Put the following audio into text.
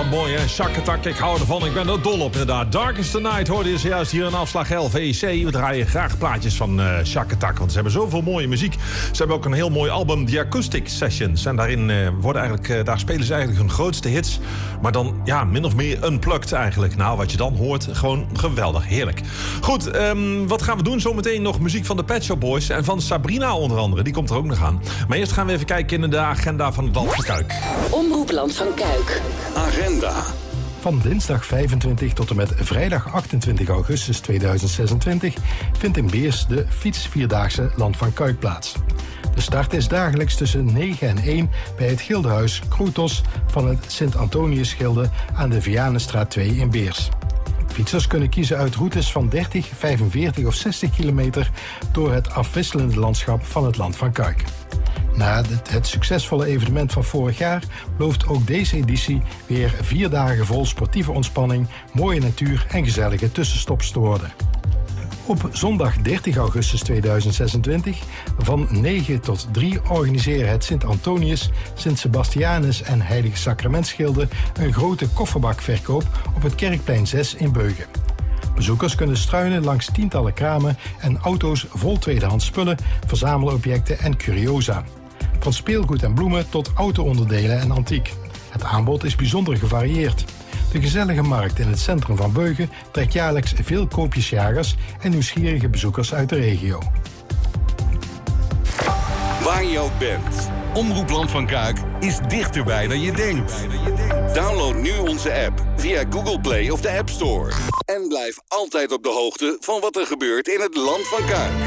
Wat mooi, hè? Shack Attack, ik hou ervan. Ik ben er dol op, inderdaad. Darkest the Night hoorde je zojuist hier in afslag LVC. We draaien graag plaatjes van Shack Attack, want ze hebben zoveel mooie muziek. Ze hebben ook een heel mooi album, The Acoustic Sessions. En daarin daar spelen ze eigenlijk hun grootste hits. Maar dan, ja, min of meer unplugged eigenlijk. Nou, wat je dan hoort, gewoon geweldig, heerlijk. Goed, wat gaan we doen? Zometeen nog muziek van de Pet Shop Boys en van Sabrina onder andere. Die komt er ook nog aan. Maar eerst gaan we even kijken in de agenda van het Land van Kuik. Omroep Land van Kuik. Agenda. Van dinsdag 25 tot en met vrijdag 28 augustus 2026 vindt in Beers de fietsvierdaagse Land van Kuik plaats. De start is dagelijks tussen 9 en 1 bij het gildehuis Kroetos van het Sint-Antonius-gilde aan de Vianenstraat 2 in Beers. Fietsers kunnen kiezen uit routes van 30, 45 of 60 kilometer door het afwisselende landschap van het Land van Kuik. Na het succesvolle evenement van vorig jaar belooft ook deze editie weer 4 dagen vol sportieve ontspanning, mooie natuur en gezellige tussenstops te worden. Op zondag 30 augustus 2026 van 9 tot 3 organiseren het Sint-Antonius, Sint-Sebastianus en Heilige Sacramentsgilde een grote kofferbakverkoop op het Kerkplein 6 in Beugen. Bezoekers kunnen struinen langs tientallen kramen en auto's vol tweedehands spullen, verzamelobjecten en curiosa. Van speelgoed en bloemen tot auto-onderdelen en antiek. Het aanbod is bijzonder gevarieerd. De gezellige markt in het centrum van Beugen trekt jaarlijks veel koopjesjagers en nieuwsgierige bezoekers uit de regio. Waar je ook bent, Omroep Land van Kuik is dichterbij dan je denkt. Download nu onze app via Google Play of de App Store. En blijf altijd op de hoogte van wat er gebeurt in het Land van Kuik.